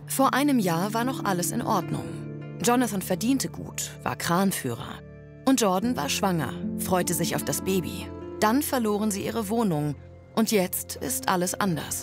Vor einem Jahr war noch alles in Ordnung. Jonathan verdiente gut, war Kranführer. Und Jordan war schwanger, freute sich auf das Baby. Dann verloren sie ihre Wohnung. Und jetzt ist alles anders.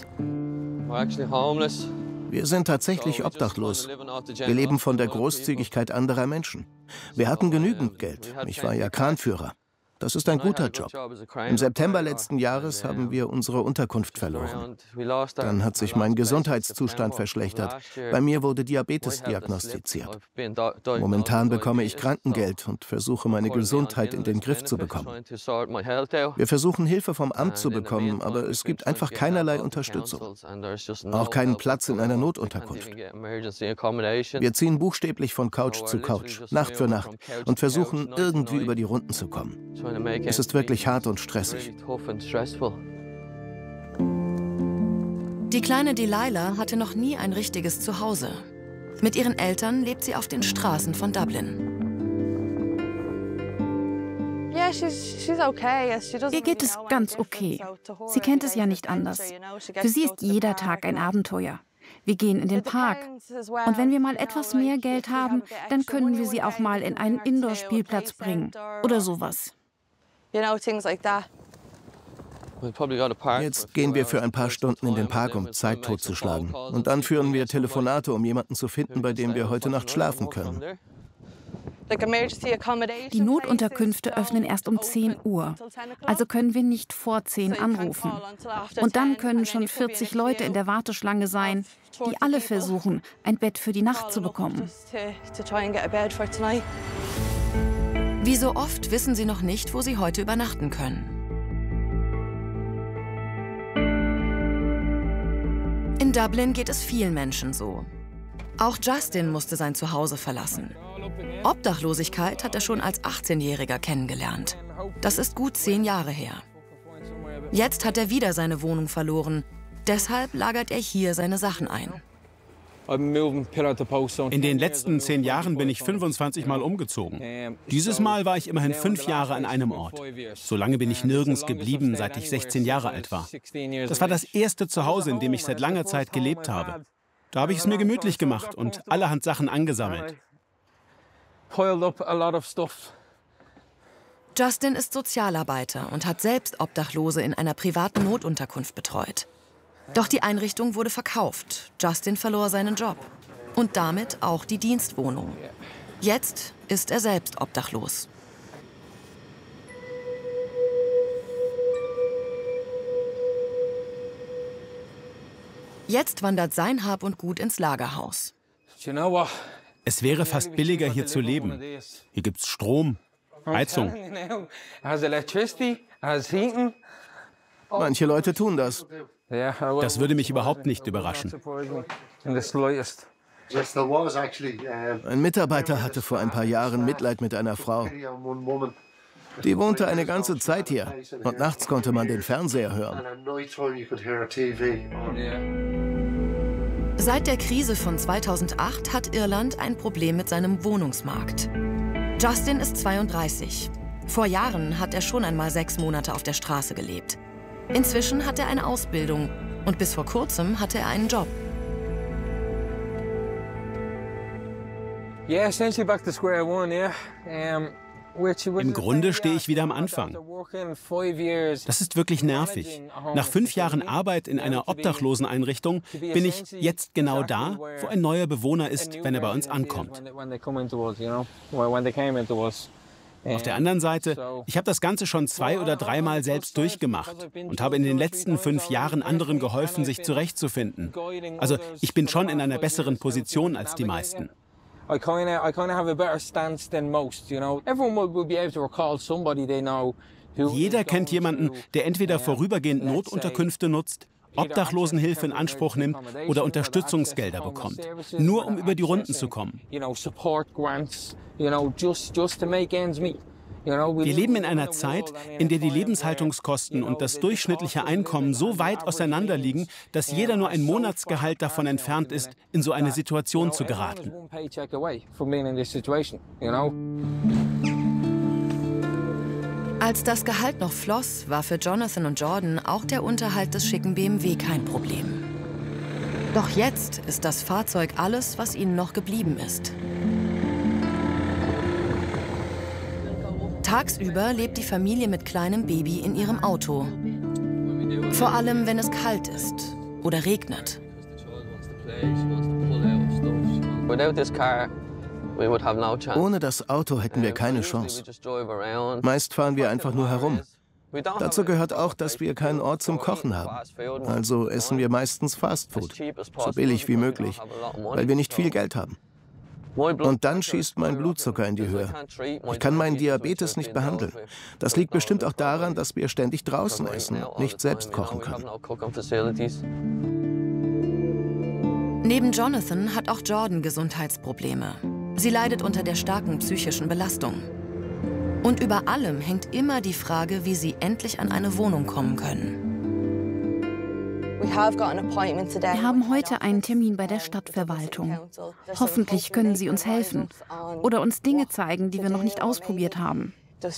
Wir sind tatsächlich obdachlos. Wir leben von der Großzügigkeit anderer Menschen. Wir hatten genügend Geld. Ich war ja Kranführer. Das ist ein guter Job. Im September letzten Jahres haben wir unsere Unterkunft verloren. Dann hat sich mein Gesundheitszustand verschlechtert. Bei mir wurde Diabetes diagnostiziert. Momentan bekomme ich Krankengeld und versuche, meine Gesundheit in den Griff zu bekommen. Wir versuchen, Hilfe vom Amt zu bekommen, aber es gibt einfach keinerlei Unterstützung. Auch keinen Platz in einer Notunterkunft. Wir ziehen buchstäblich von Couch zu Couch, Nacht für Nacht, und versuchen, irgendwie über die Runden zu kommen. Es ist wirklich hart und stressig. Die kleine Delilah hatte noch nie ein richtiges Zuhause. Mit ihren Eltern lebt sie auf den Straßen von Dublin. Ihr geht es ganz okay. Sie kennt es ja nicht anders. Für sie ist jeder Tag ein Abenteuer. Wir gehen in den Park. Und wenn wir mal etwas mehr Geld haben, dann können wir sie auch mal in einen Indoor-Spielplatz bringen. Oder sowas. Jetzt gehen wir für ein paar Stunden in den Park, um Zeit totzuschlagen. Und dann führen wir Telefonate, um jemanden zu finden, bei dem wir heute Nacht schlafen können. Die Notunterkünfte öffnen erst um 10 Uhr. Also können wir nicht vor 10 anrufen. Und dann können schon 40 Leute in der Warteschlange sein, die alle versuchen, ein Bett für die Nacht zu bekommen. Wie so oft wissen sie noch nicht, wo sie heute übernachten können. In Dublin geht es vielen Menschen so. Auch Justin musste sein Zuhause verlassen. Obdachlosigkeit hat er schon als 18-Jähriger kennengelernt. Das ist gut 10 Jahre her. Jetzt hat er wieder seine Wohnung verloren. Deshalb lagert er hier seine Sachen ein. In den letzten 10 Jahren bin ich 25 Mal umgezogen. Dieses Mal war ich immerhin 5 Jahre an einem Ort. So lange bin ich nirgends geblieben, seit ich 16 Jahre alt war. Das war das erste Zuhause, in dem ich seit langer Zeit gelebt habe. Da habe ich es mir gemütlich gemacht und allerhand Sachen angesammelt. Justin ist Sozialarbeiter und hat selbst Obdachlose in einer privaten Notunterkunft betreut. Doch die Einrichtung wurde verkauft. Justin verlor seinen Job. Und damit auch die Dienstwohnung. Jetzt ist er selbst obdachlos. Jetzt wandert sein Hab und Gut ins Lagerhaus. Es wäre fast billiger, hier zu leben. Hier gibt's Strom, Heizung. Manche Leute tun das. Das würde mich überhaupt nicht überraschen. Ein Mitarbeiter hatte vor ein paar Jahren Mitleid mit einer Frau. Die wohnte eine ganze Zeit hier und nachts konnte man den Fernseher hören. Seit der Krise von 2008 hat Irland ein Problem mit seinem Wohnungsmarkt. Justin ist 32. Vor Jahren hat er schon einmal 6 Monate auf der Straße gelebt. Inzwischen hat er eine Ausbildung und bis vor kurzem hatte er einen Job. Im Grunde stehe ich wieder am Anfang. Das ist wirklich nervig. Nach 5 Jahren Arbeit in einer Obdachloseneinrichtung bin ich jetzt genau da, wo ein neuer Bewohner ist, wenn er bei uns ankommt. Auf der anderen Seite, ich habe das Ganze schon 2 oder 3 Mal selbst durchgemacht und habe in den letzten 5 Jahren anderen geholfen, sich zurechtzufinden. Also ich bin schon in einer besseren Position als die meisten. Jeder kennt jemanden, der entweder vorübergehend Notunterkünfte nutzt, Obdachlosenhilfe in Anspruch nimmt oder Unterstützungsgelder bekommt, nur um über die Runden zu kommen. Wir leben in einer Zeit, in der die Lebenshaltungskosten und das durchschnittliche Einkommen so weit auseinander liegen, dass jeder nur ein Monatsgehalt davon entfernt ist, in so eine Situation zu geraten. Als das Gehalt noch floss, war für Jonathan und Jordan auch der Unterhalt des schicken BMW kein Problem. Doch jetzt ist das Fahrzeug alles, was ihnen noch geblieben ist. Tagsüber lebt die Familie mit kleinem Baby in ihrem Auto. Vor allem, wenn es kalt ist oder regnet. Ohne das Auto hätten wir keine Chance. Meist fahren wir einfach nur herum. Dazu gehört auch, dass wir keinen Ort zum Kochen haben. Also essen wir meistens Fastfood, so billig wie möglich, weil wir nicht viel Geld haben. Und dann schießt mein Blutzucker in die Höhe. Ich kann meinen Diabetes nicht behandeln. Das liegt bestimmt auch daran, dass wir ständig draußen essen, nicht selbst kochen können. Neben Jonathan hat auch Jordan Gesundheitsprobleme. Sie leidet unter der starken psychischen Belastung. Und über allem hängt immer die Frage, wie sie endlich an eine Wohnung kommen können. Wir haben heute einen Termin bei der Stadtverwaltung. Hoffentlich können sie uns helfen oder uns Dinge zeigen, die wir noch nicht ausprobiert haben.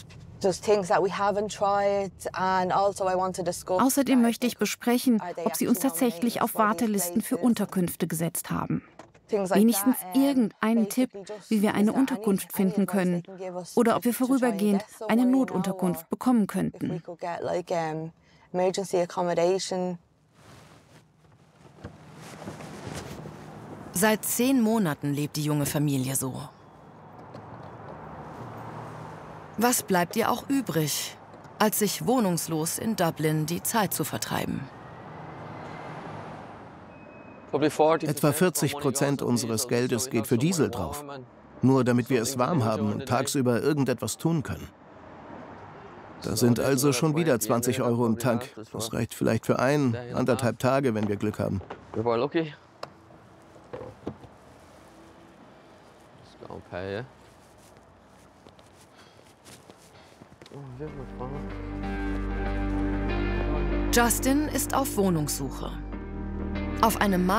Außerdem möchte ich besprechen, ob sie uns tatsächlich auf Wartelisten für Unterkünfte gesetzt haben. Wenigstens irgendeinen Tipp, wie wir eine Unterkunft finden können oder ob wir vorübergehend eine Notunterkunft bekommen könnten. Seit 10 Monaten lebt die junge Familie so. Was bleibt ihr auch übrig, als sich wohnungslos in Dublin die Zeit zu vertreiben? Etwa 40% unseres Geldes geht für Diesel drauf. Nur damit wir es warm haben und tagsüber irgendetwas tun können. Da sind also schon wieder 20 € im Tank. Das reicht vielleicht für 1,5 Tage, wenn wir Glück haben. Justin ist auf Wohnungssuche. Auf einem Markt